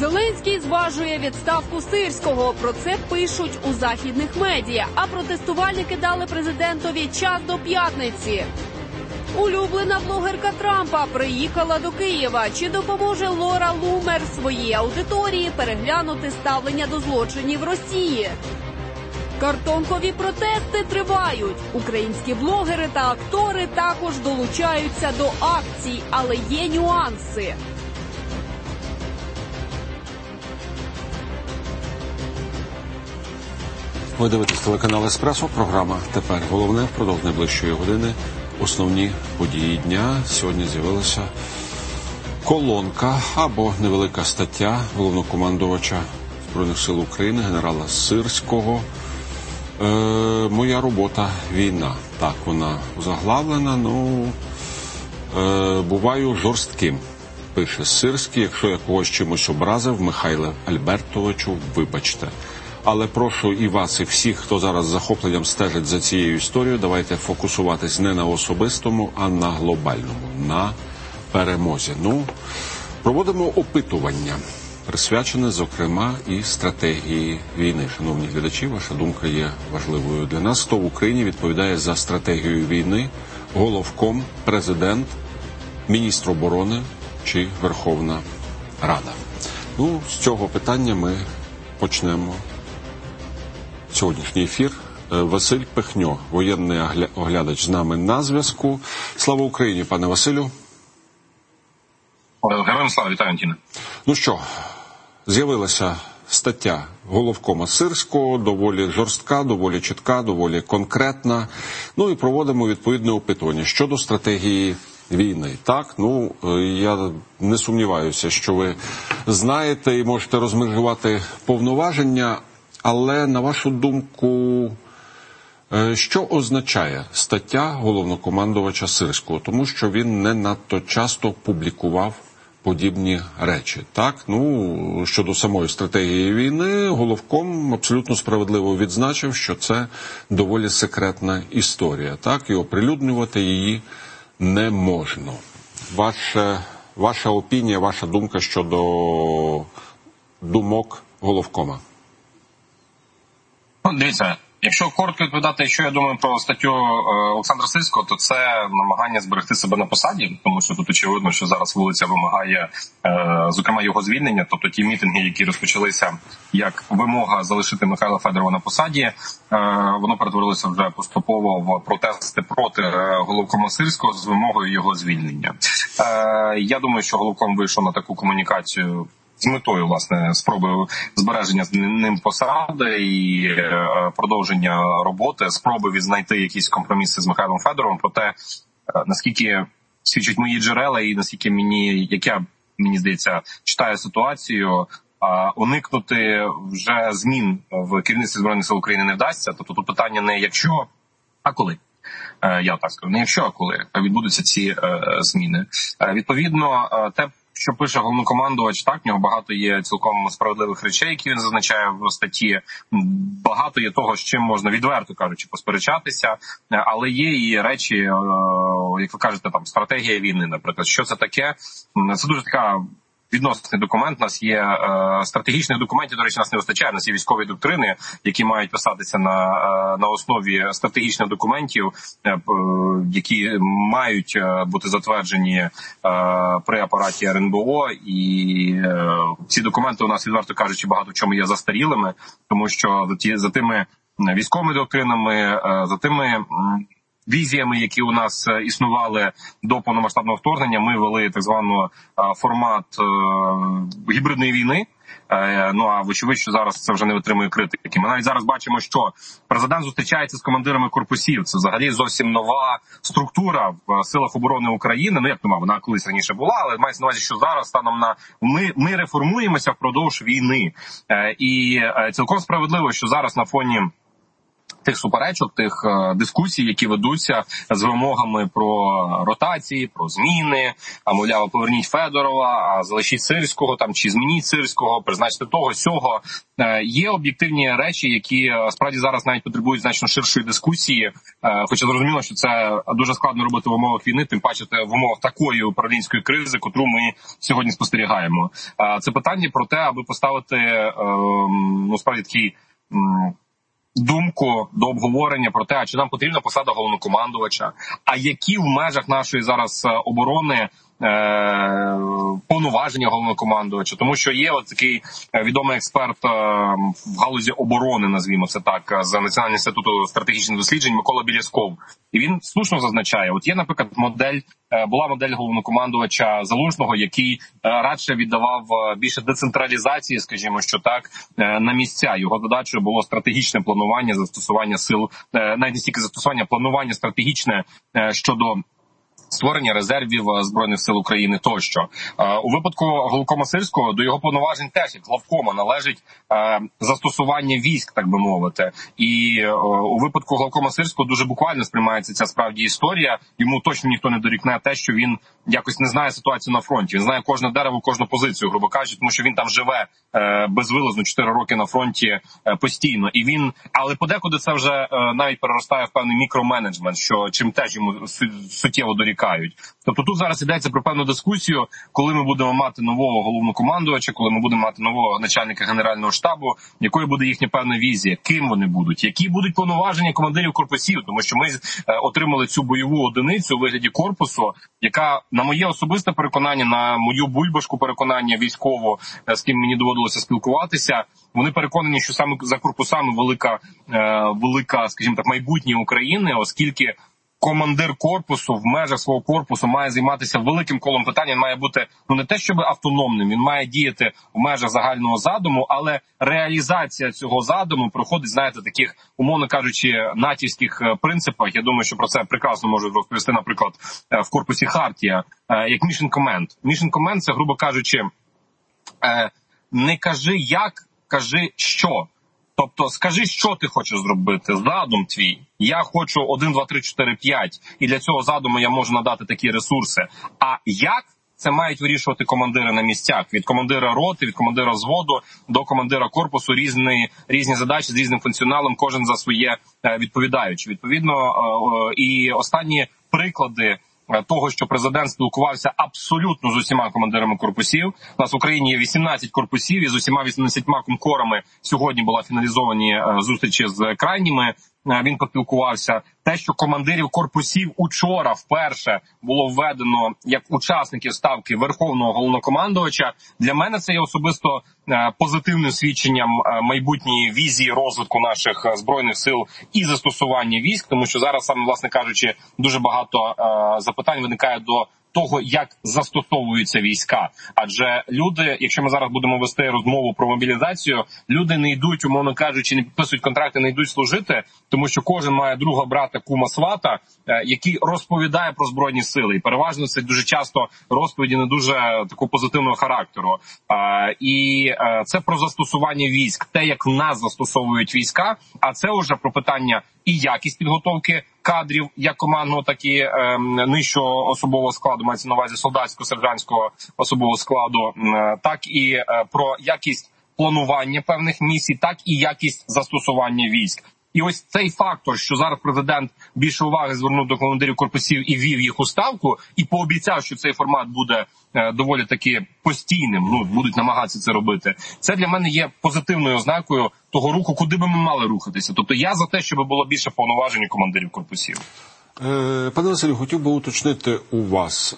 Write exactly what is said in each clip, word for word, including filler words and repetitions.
Зеленський зважує відставку Сирського. Про це пишуть у західних медіа. А протестувальники дали президентові час до п'ятниці. Улюблена блогерка Трампа приїхала до Києва. Чи допоможе Лора Лумер своїй аудиторії переглянути ставлення до злочинів Росії? Картонкові протести тривають. Українські блогери та актори також долучаються до акцій, але є нюанси. Ви дивитесь телеканал «Еспресо». Програма «Тепер головне». Впродовж найближчої години основні події дня. Сьогодні з'явилася колонка або невелика стаття головнокомандувача Збройних сил України генерала Сирського. Е, «Моя робота – війна». Так вона заглавлена. Ну, е, буваю жорстким, пише Сирський. Якщо я когось чимось образив, Михайле Альбертовичу, вибачте. Але прошу і вас, і всіх, хто зараз з захопленням стежить за цією історією, давайте фокусуватись не на особистому, а на глобальному, на перемозі. Ну, проводимо опитування, присвячене, зокрема, і стратегії війни. Шановні глядачі, ваша думка є важливою для нас. Хто в Україні відповідає за стратегію війни? Головком, президент, міністр оборони чи Верховна Рада? Ну, з цього питання ми почнемо сьогоднішній ефір. Василь Пихньо, воєнний оглядач, з нами на зв'язку. Слава Україні, пане Василю. Героям слава, вітаю, Антіне. Ну що, з'явилася стаття головкома Сирського, доволі жорстка, доволі чітка, доволі конкретна. Ну і проводимо відповідне опитування щодо стратегії війни. Так, ну, я не сумніваюся, що ви знаєте і можете розмежувати повноваження, але, на вашу думку, що означає стаття головнокомандувача Сирського? Тому що він не надто часто публікував подібні речі. Так, ну, щодо самої стратегії війни, головком абсолютно справедливо відзначив, що це доволі секретна історія. Так, і оприлюднювати її не можна. Ваша, ваша опінія, ваша думка щодо думок головкома? Ну, дивіться, якщо коротко відповідати, що я думаю про статтю Олександра Сирського, то це намагання зберегти себе на посаді, тому що тут очевидно, що зараз вулиця вимагає, зокрема, його звільнення, тобто ті мітинги, які розпочалися як вимога залишити Михайла Федорова на посаді, воно перетворилося вже поступово в протести проти головкома Сирського з вимогою його звільнення. Я думаю, що головком вийшов на таку комунікацію з метою, власне, спроби збереження з ним посади і продовження роботи, спроби відзнайти якісь компроміси з Михайлом Федоровим. Проте, наскільки свідчать мої джерела і наскільки мені, як я, мені здається, читаю ситуацію, уникнути вже змін в керівництві Збройних сил України не вдасться. Тобто тут питання не якщо, а коли. Я так скажу, не якщо, а коли відбудуться ці зміни. Відповідно, те, що пише головнокомандувач, так, в нього багато є цілком справедливих речей, які він зазначає в статті. Багато є того, з чим можна, відверто кажучи, посперечатися, але є і речі, як ви кажете, там, стратегія війни, наприклад. Що це таке? Це дуже така відносний документ. У нас є е, стратегічних документів, до речі, нас не вистачає. У нас є військові доктрини, які мають писатися на, е, на основі стратегічних документів, е, які мають бути затверджені е, при апараті ер ен бе о. І е, ці документи у нас, відверто кажучи, багато в чому є застарілими, тому що за, ті, за тими військовими доктринами, е, за тими візіями, які у нас існували до повномасштабного вторгнення, ми вели так звану формат е, гібридної війни. Е, ну а вочевидь, що зараз це вже не витримує критики. Ми навіть зараз бачимо, що президент зустрічається з командирами корпусів. Це взагалі зовсім нова структура в силах оборони України. Ну як нова, вона колись раніше була, але мається на увазі, що зараз станом на ми, ми реформуємося впродовж війни. Е, і е, цілком справедливо, що зараз на фоні тих суперечок, тих е, дискусій, які ведуться з вимогами про ротації, про зміни, а мовляв, поверніть Федорова, а залишіть Сирського, там чи змініть Сирського, призначте того, сього. Е, є об'єктивні речі, які е, справді зараз навіть потребують значно ширшої дискусії, е, хоча зрозуміло, що це дуже складно робити в умовах війни, тим паче в умовах такої управлінської кризи, котру ми сьогодні спостерігаємо. Е, це питання про те, аби поставити е, ну, справді такий м, думку до обговорення про те, а чи нам потрібна посада головнокомандувача, а які в межах нашої зараз оборони е, повноваження головнокомандувача. Тому що є от такий відомий експерт е, в галузі оборони, назвімо це так, з Національного інституту стратегічних досліджень Микола Білясков. І він слушно зазначає, от є, наприклад, модель, була модель головнокомандувача Залужного, який радше віддавав більше децентралізації, скажімо, що так, на місця. Його задачею було стратегічне планування, застосування сил, навіть не стільки застосування, планування стратегічне щодо створення резервів Збройних сил України тощо. У випадку главкома Сирського до його повноважень теж, як главкома, належить застосування військ, так би мовити. І у випадку главкома Сирського дуже буквально сприймається ця справді історія. Йому точно ніхто не дорікне те, що він якось не знає ситуацію на фронті. Він знає кожне дерево, кожну позицію, грубо кажучи, тому що він там живе безвилазно чотири роки на фронті постійно. І він, але подекуди це вже навіть переростає в певний мікроменеджмент, що чим теж йому суттєво дорікає. Тобто тут зараз йдеться про певну дискусію, коли ми будемо мати нового головнокомандувача, коли ми будемо мати нового начальника Генерального штабу, якою буде їхня певна візія, ким вони будуть, які будуть повноваження командирів корпусів, тому що ми отримали цю бойову одиницю у вигляді корпусу, яка, на моє особисте переконання, на мою бульбашку переконання військово, з ким мені доводилося спілкуватися, вони переконані, що саме за корпусами велика, велика, скажімо так, майбутнє України, оскільки командир корпусу в межах свого корпусу має займатися великим колом питань, він має бути, ну, не те щоб автономним, він має діяти в межах загального задуму, але реалізація цього задуму проходить, знаєте, таких, умовно кажучи, натівських принципах. Я думаю, що про це прекрасно можуть розповісти, наприклад, в корпусі Хартія, як Mission Command. Mission Command – це, грубо кажучи, не кажи як, кажи що. Тобто, скажи, що ти хочеш зробити, задум твій. Я хочу один, два, три, чотири, п'ять, і для цього задуму я можу надати такі ресурси. А як? Це мають вирішувати командири на місцях. Від командира роти, від командира взводу до командира корпусу різні, різні задачі з різним функціоналом, кожен за своє відповідаючи. Відповідно, і останні приклади того, що президент спілкувався абсолютно з усіма командирами корпусів. У нас в Україні є вісімнадцять корпусів, і з усіма вісімнадцятьма комкорами сьогодні була фіналізовані зустрічі з крайніми. Він поспілкувався. Те, що командирів корпусів учора вперше було введено як учасників ставки Верховного головнокомандувача, для мене це є особисто позитивним свідченням майбутньої візії розвитку наших Збройних сил і застосування військ, тому що зараз, саме, власне кажучи, дуже багато запитань виникає до того, як застосовуються війська. Адже люди, якщо ми зараз будемо вести розмову про мобілізацію, люди не йдуть, умовно кажучи, не підписують контракти, не йдуть служити, тому що кожен має друга, брата, кума, свата, який розповідає про Збройні сили. І переважно це дуже часто розповіді не дуже такого позитивного характеру. І це про застосування військ, те, як в нас застосовують війська, а це вже про питання і якість підготовки кадрів, як командного, так і е, нижчого особового складу, мається на увазі солдатського, сержантського особового складу, е, так і е, про якість планування певних місій, так і якість застосування військ. І ось цей фактор, що зараз президент більше уваги звернув до командирів корпусів і ввів їх у ставку, і пообіцяв, що цей формат буде е, доволі таки постійним, ну, будуть намагатися це робити. Це для мене є позитивною ознакою того руху, куди би ми мали рухатися. Тобто я за те, щоб було більше повноважень командирів корпусів. Е, пане Василю, хотів би уточнити у вас.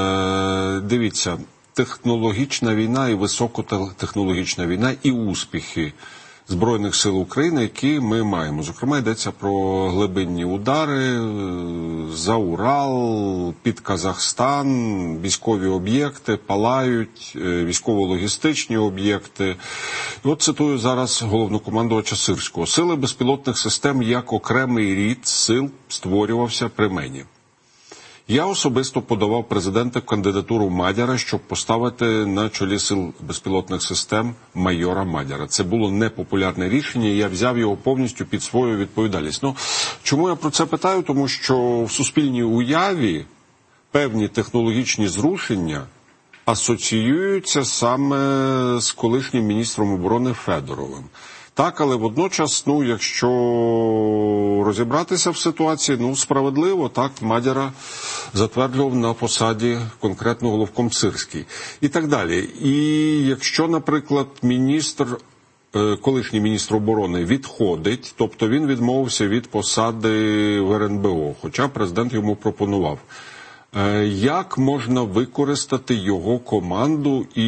Е, дивіться, технологічна війна і високотехнологічна війна і успіхи Збройних сил України, які ми маємо. Зокрема, йдеться про глибинні удари за Урал, під Казахстан, військові об'єкти палають, військово-логістичні об'єкти. І от цитую зараз головнокомандувача Сирського. «Сили безпілотних систем як окремий рід сил створювався при мені. Я особисто подавав президента кандидатуру Мадяра, щоб поставити на чолі сил безпілотних систем майора Мадяра. Це було непопулярне рішення, і я взяв його повністю під свою відповідальність. Ну, чому я про це питаю? Тому що в суспільній уяві певні технологічні зрушення асоціюються саме з колишнім міністром оборони Федоровим. Так, але водночас, ну, якщо розібратися в ситуації, ну, справедливо, так, Мадяра затверджував на посаді конкретно головком Сирський і так далі. І якщо, наприклад, міністр, колишній міністр оборони відходить, тобто він відмовився від посади в ер ен бе о, хоча президент йому пропонував, як можна використати його команду і